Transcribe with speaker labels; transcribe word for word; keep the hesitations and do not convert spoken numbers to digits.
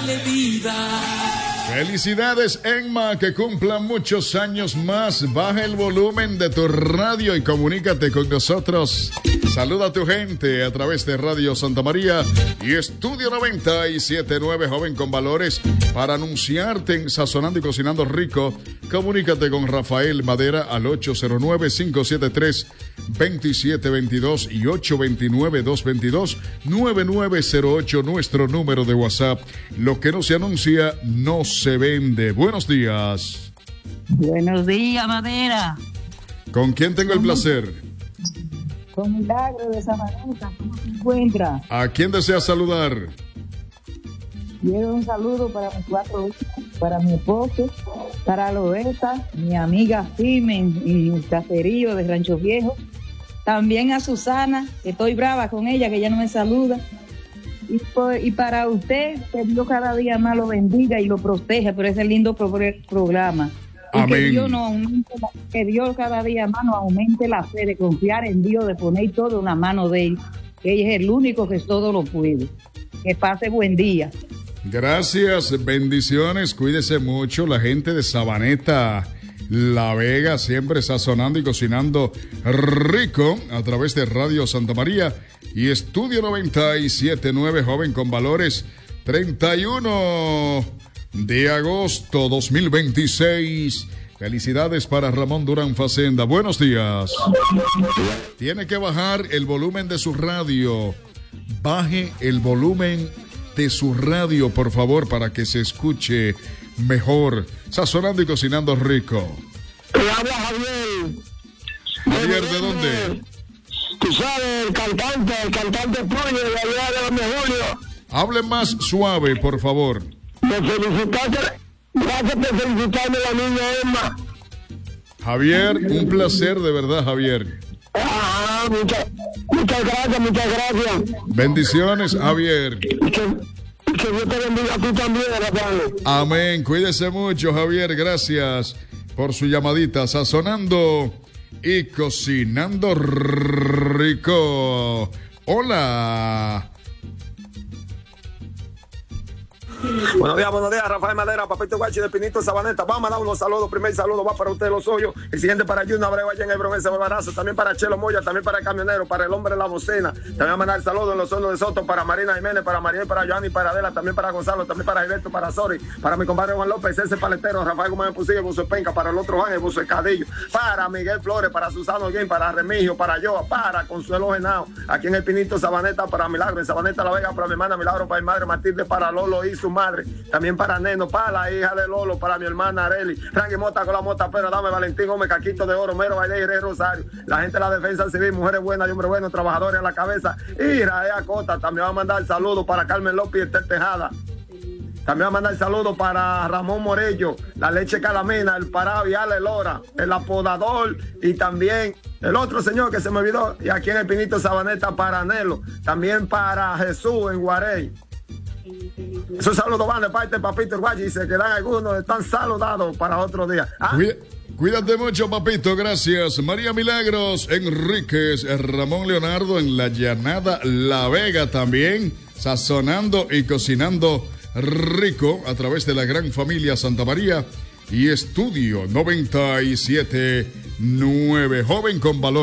Speaker 1: darle vida.
Speaker 2: Felicidades, Emma, que cumplan muchos años más. Baja el volumen de tu radio y comunícate con nosotros. Saluda a tu gente a través de Radio Santa María y Estudio noventa y siete punto nueve, joven con valores. Para anunciarte en Sazonando y Cocinando Rico, comunícate con Rafael Madera al ocho cero nueve, cinco siete tres, dos siete dos dos y ocho dos nueve, dos dos dos, nueve nueve cero ocho, nuestro número de WhatsApp. Lo que no se anuncia no se vende. Buenos días.
Speaker 3: Buenos días, Madera.
Speaker 2: ¿Con quién tengo el placer?
Speaker 3: Con Milagro de Sabaneta. ¿Cómo se encuentra?
Speaker 2: ¿A quién desea saludar?
Speaker 3: Quiero un saludo para mis cuatro hijos, para mi esposo, para Loeta, mi amiga Simen y el caserío de Rancho Viejo. También a Susana, que estoy brava con ella, que ella no me saluda. Y, por, y para usted, que Dios cada día más lo bendiga y lo proteja por ese lindo pro, programa. Y
Speaker 2: Amén.
Speaker 3: que Dios, no aumente la, que Dios cada día más nos aumente la fe de confiar en Dios, de poner todo en la mano de Él, que Él es el único que todo lo puede. Que pase buen día.
Speaker 2: Gracias, bendiciones, cuídese mucho. La gente de Sabaneta, La Vega, siempre sazonando y cocinando rico a través de Radio Santa María y Estudio noventa y siete punto nueve, joven con valores. Treinta y uno de agosto dos mil veintiséis. Felicidades para Ramón Durán Facenda. Buenos días. Tiene que bajar el volumen de su radio. Baje el volumen de su radio, por favor, para que se escuche mejor. Sazonando y cocinando rico.
Speaker 4: Te habla Javier.
Speaker 2: Javier, ¿de dónde?
Speaker 4: Tú sabes, el cantante, el cantante tuyo de allá de donde Julio.
Speaker 2: Hable más suave, por favor.
Speaker 4: Me felicitaste, gracias por felicitarme a la niña Emma.
Speaker 2: Javier, un placer de verdad, Javier.
Speaker 4: Ah, muchas, muchas gracias, muchas gracias.
Speaker 2: Bendiciones, Javier.
Speaker 4: Y que, y que Dios te bendiga a ti también, Rafael.
Speaker 2: Amén. Cuídese mucho, Javier. Gracias por su llamadita. Sazonando y cocinando rico. Hola.
Speaker 5: Buenos días, buenos días, Rafael Madera, Papito Guachi de Pinito Sabaneta. Vamos a dar unos saludos. Primer saludo va para usted, Los Hoyos. El siguiente para Junior Abreu allá en el Bronce Barbarazo. También para Chelo Moya, también para el camionero, para el hombre de la bocina. También voy a mandar saludos en Los Hoyos de Soto para Marina Jiménez, para Mariel, para Joanny, para Adela, también para Gonzalo, también para Gilberto, para Sori, para mi compadre Juan López, ese paletero, Rafael Gómez Pusillo, Buzo Penca, para el otro Juan, el Buzo Escadillo, para Miguel Flores, para Susano Guín, para Remigio, para Joa, para Consuelo Genao, aquí en el Pinito Sabaneta, para Milagro, en Sabaneta La Vega, para mi hermana Milagro, para mi madre Matilde, para Lolo y su madre, también para Neno, para la hija de Lolo, para mi hermana Areli, Frankie Mota con la Mota, pero dame Valentín Gómez, Caquito de Oro, Mero Baile y Rey Rosario, la gente de la Defensa Civil, mujeres buenas y hombres buenos, trabajadores a la cabeza, y Raea Cota, también va a mandar saludos para Carmen López y Estel Tejada. También va a mandar saludos para Ramón Morello, la leche Calamina, el Pará Viale Lora, el apodador y también el otro señor que se me olvidó, y aquí en el Pinito Sabaneta para Nelo, también para Jesús en Guarey. Esos saludos van de parte de Papito Guachi y se quedan algunos, están saludados para otro día. ¿Ah?
Speaker 2: Cuídate mucho, papito, gracias. María Milagros Enríquez, Ramón Leonardo en La Llanada, La Vega también, sazonando y cocinando rico a través de la gran familia Santa María y Estudio noventa y siete punto nueve, joven con valor.